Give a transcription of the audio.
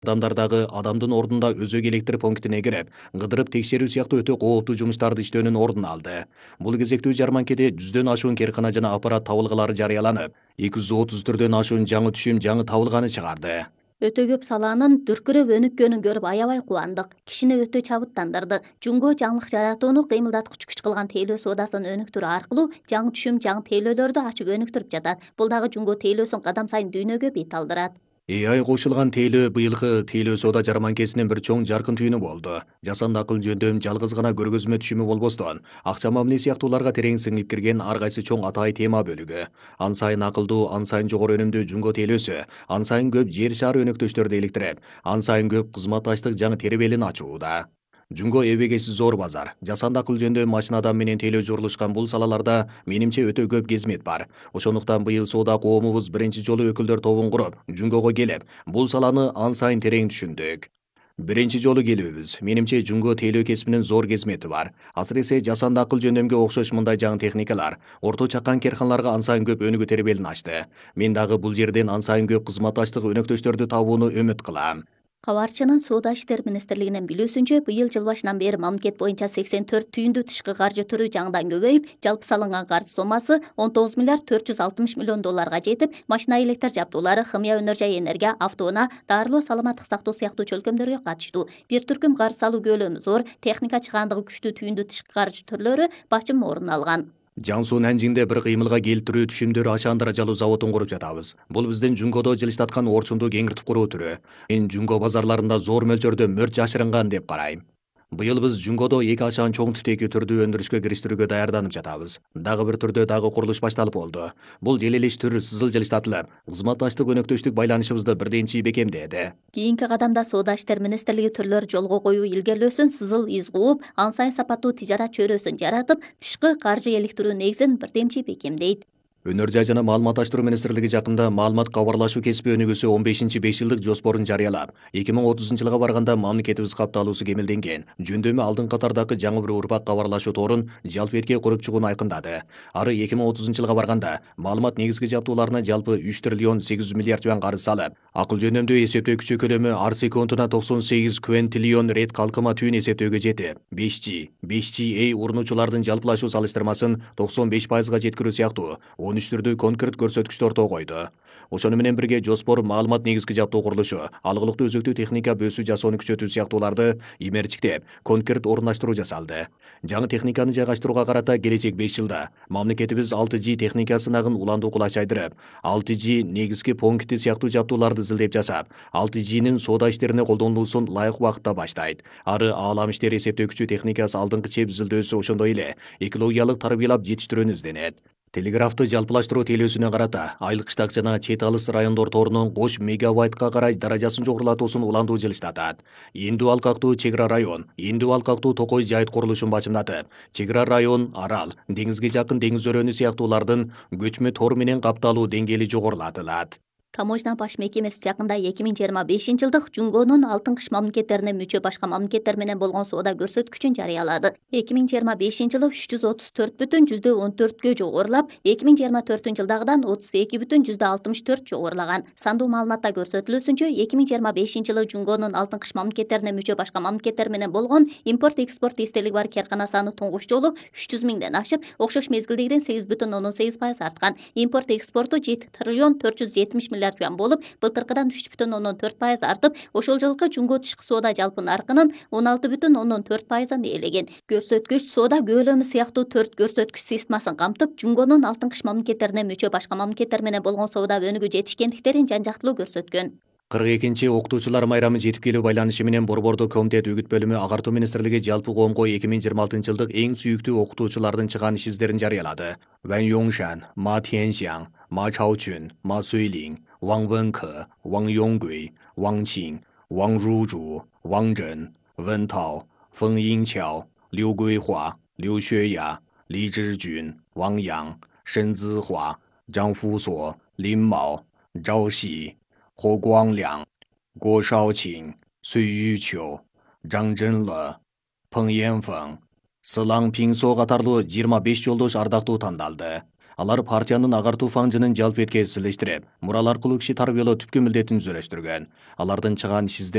Адамдардагы адамдын ордунда өзөк электр пунктине кирип, кыдырып текшерүү сыяктуу өтө кооптуу жумуштарды иштөөнүн ордун алды. Бул кезектүү жарманкеде 100дөн ашуун керкана жана аппарат табылгалары жарыяланып, 230 ашуун жаңы түшүм жаңы табылганы чыгарды. Өтө көп салаанын дүркүрөп өнүккөнүн көрүп аябай кубандык. Кишини өтө чабыттандырды. Жунго жаңылык жаратууну кыймылдаткыч күч кылган тейлөө соодасын өнүктүрүү аркылуу жаңы түшүм жаңы тейлөөлөрдү ачып өнүктүрүп жатат. Бул дагы жунго тейлөөсүн кадам сайын дүйнөгө бет алдырат. AI кошулган тейлөө быйылкы тейлөө соода жарманкесинин бир чоң жаркын түйүнү болду. Жасанды акыл жөндөм жалгыз гана көргөзмө түшүмү болбостон, акча мамиле сыяктууларга терең сиңип кирген ар кайсы чоң атайы тема бөлүгү. Ан сайын акылдуу, ан сайын жогору өнүмдүү жунго тейлөөсү, ан сайын көп жер шары өнөктөштөрдү иликтирип, ан сайын көп кызматташтык жаңы теребелин ачууда. Жунго эбегеси зор базар. Жасанды акыл жөндөм машина адам менен тейлөө журулушкан бул салаларда менимче өтө көп кезмет бар. Ошондуктан быйыл соода коомубуз биринчи жолу өкүлдөр тобун куруп, Жунгого келип, бул саланы ан сайын терең түшүндүк. Биринчи жолу келүүбүз. Менимче жунго тейлөө кесибинин зор кезмети бар. Асыресе жасанды акыл жөндөмгө окшош мындай жаңы техникалар орто чакан керканаларга ан сайын көп өнүгүү теребелин ачты. Мен дагы бул жерден ан сайын көп кызматташтык өнөктөштөрдү табууну үмүт кылам. Кабарчынын Соода иштер министрлигинин билүүсүнчө, быйыл жыл башынан бери мамлекет боюнча 84 түйүндүү тышкы каржы түрү жаңыдан көбөйүп, жалпы салынган каржы соммасы 19 миллиард 460 миллион долларга жетип, машина электр жабдуулары, хымия өнөр жай энергия, автоунаа, дарылоо, саламаттык сактоо сыяктуу чөлкөмдөргө катыштуу. Бир түркүм каржы салуу көлөмү зор, техника чыгаандыгы күчтүү түйүндүү тышкы каржы түрлөрү бачым орун алган. Жаңсу Нанжиңде бир кыймылга келтирүү түшүмдөр ашаан даражалуу заводун куруп жатабыз. Бул биздин Жунгодо жылыштаткан орчунду кеңиртип куруу түрү. Мен Жунго базарларында зор мөлчөрдө мөрт жашырынган деп карайм. Быйыл биз Жунгодо эки ашаан чоң типтеги түрдү өндүрүшкө кириштирүүгө даярданып жатабыз. Дагы бир түрдө дагы курулуш башталып болду. Бул желелеш түр сызыл жылыштатылып, кызматташтык өнөктөштүк байланышыбызды бирдемчи бекемдеди. Кийинки кадамда Соода иштер министрлиги түрлөр жолго коюу илгерлөөсүн сызыл из кууп, ан сайын сапаттуу тижарат чөйрөсүн жаратып, тышкы каржы иликтирүү негизин бирдемчи бекемдейт. Өнөр жай жана маалыматташтыруу министрлиги жакында маалымат кабарлашуу кесиби өнүгүүсү 15-5 жылдык жоспорун жарыялап, 2030-жылга барганда мамлекетибиз капталуусу кемелденген, жөндөмү алдын катардагы жаңы бир урпак кабарлашуу торун жалпы этке куруп чыгууну айкындады. Ары 2030-жылга барганда маалымат негизги жабдууларына жалпы 3 триллион 800 миллиард юан карыз салып, акыл жөнөмдүү эсептөө күчү көлөмү ар секундуна 98 квинтиллион рет калкыма түйүн эсептөөгө жетип, 5G урунуучулардын жалпылашуу салыштырмасын 95%га жеткирүү сыяктуу 13 түрдүү конкрет көрсөткүчтөр ортого койду. Ошону менен бирге жоспор маалымат негизги жабдуу курулушу, алгылыктуу өзөктүү техника бөөсү жасоону күчөтүү сыяктууларды имерчиктеп, конкрет орундаштыруу жасалды. Жаңы техниканы жайгаштырууга карата келечек 5 жылда мамлекетибиз 6G техника сынагын уландуу кулачайдырып, 6G негизги пункти сыяктуу жабдууларды изилдеп жасап, 6G'нин соода иштерине колдонулуусун ылайык убакытта баштайт. Ары аалам иштери эсептөө күчү техникасы алдыңкы чеп изилдөөсү ошондой эле экологиялык тарбиялап жетиштирүүнү изденет. Телеграфты жалпылаштыруу тейлөөсүнө карата айлык штат жана чет алыс райондор торунун кош мегабайтка карай даражасын жогорулатуусун уландуу жылыштатат. Эндүү алкактуу чек ара район, эндүү алкактуу токой жайыт курулушун бачымдатып, чек ара район, арал, деңизге жакын деңиз өрөөнү сыяктуулардын көчмө тор менен капталуу деңгээли жогорулатылат. Таможня баш мекемеси жакында 2025-жылдык Жунгонун алтын кыш мамлекеттерине мүчө башка мамлекеттер менен болгон соода көрсөткүчүн жарыялады. 2025-жылы 334,14 жогорулап, 2024-жылдагыдан 32,64 жогорулаган. Сандуу маалыматта көрсөтүлүүсүнчө, 2025-жылы Жунгонун алтын кыш мамлекеттерине мүчө башка мамлекеттер менен болгон импорт-экспорт эстелиги бар керкана саны туңгуч жолу 300 миңден ашып, окшош мезгилдегиден 8,8% арткан. Импорт-экспорту 7 триллион 470 миллиард юан болуп, былтыркыдан 3,4% артып, ошол жылкы Жунго тышкы соода жалпы наркынын 16,4%ын ээлеген. Көрсөткүч соода көлөмү сыяктуу 4 көрсөткүч системасын камтып, Жунгонун алтын кыш мамлекеттерине мүчө башка мамлекеттер менен болгон соода өнүгүү жетишкендиктерин жан-жактылуу көрсөткөн. 42 окутуучулар майрамы жетип келүү байланышы менен Борбордо комитет үгүт бөлүмү агартуу министрлиги жалпы коомго 2026-жылдык эң сүйүктүү окутуучулардын чыган иш издерин жарыялады. Ван Йоңшан, Ма Тяньшан, Ма Чаочун, Ма Суйлин, Ван Вэнкэ, Ван Йоңгуй, Ван Чин, Ван Ружу, Ван Зhen, Вэн Тао, Фэн Йинчао, Лю Гуйхуа, Лю Xueя, Ли Зhижун, Ван Yang, Шэн Цзыхуа, Зhang Фусо, Лин Мао, Зhao Xi, Хо Гуангляң, Го Шаочин, Суй Ючу, Жаң Жэнлэ, Пэн Янфэн, Сылаң Пиңсо катарлуу 25 жолдош ардактуу тандалды. Алар партиянын агартуу фаңжынын жалпы эткези силештирип, мурал аркылуу киши тарбиялоо түпкү милдетин түзөлөштүргөн. Алардын чыгаан иш